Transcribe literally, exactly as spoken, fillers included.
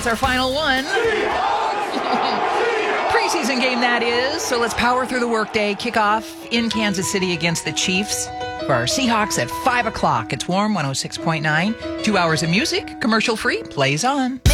It's our final one. Preseason game, that is. So let's power through the workday. Kickoff in Kansas City against the Chiefs for our Seahawks at five o'clock. It's Warm one oh six point nine. Two hours of music, commercial free, plays on.